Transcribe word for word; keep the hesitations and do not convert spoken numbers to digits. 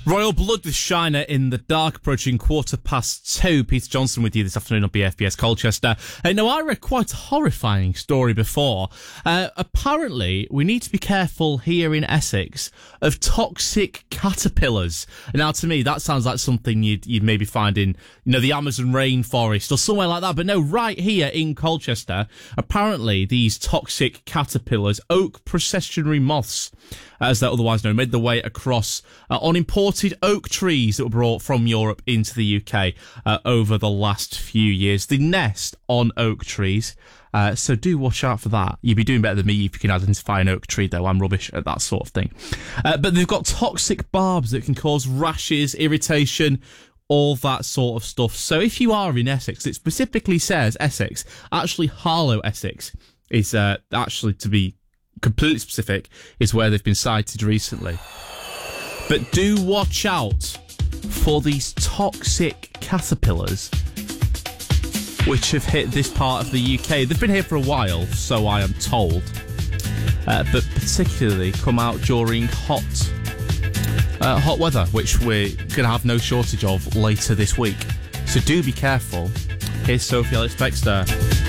Royal Blood with Shiner in the Dark, approaching quarter past two. Peter Johnson with you this afternoon on B F B S Colchester. Uh, now, I read quite a horrifying story before. Uh, apparently, we need to be careful here in Essex of toxic caterpillars. Now, to me, that sounds like something you'd, you'd maybe find in, you know, the Amazon rainforest or somewhere like that. But no, right here in Colchester, apparently these toxic caterpillars, oak processionary moths, as they're otherwise known, made their way across uh, on imported oak trees that were brought from Europe into the U K uh, over the last few years. They nest on oak trees, uh, so do watch out for that. You'd be doing better than me if you can identify an oak tree, though. I'm rubbish at that sort of thing. Uh, but they've got toxic barbs that can cause rashes, irritation, all that sort of stuff. So if you are in Essex, it specifically says Essex, actually Harlow, Essex, is uh, actually, to be completely specific, is where they've been sighted recently. But do watch out for these toxic caterpillars which have hit this part of the U K. They've been here for a while, so I am told, uh, but particularly come out during hot uh, hot weather, which we're going to have no shortage of later this week. So do be careful. Here's Sophie Ellis Bextor.